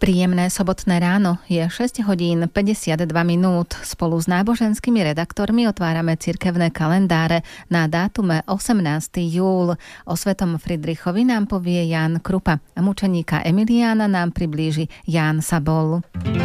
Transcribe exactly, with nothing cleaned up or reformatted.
Príjemné sobotné ráno, je šesť hodín päťdesiatdva minút. Spolu s náboženskými redaktormi otvárame cirkevné kalendáre na dátume osemnásteho júla. O svetom Fridrichovi nám povie Ján Krupa a mučeníka Emiliána nám priblíži Ján Sabol.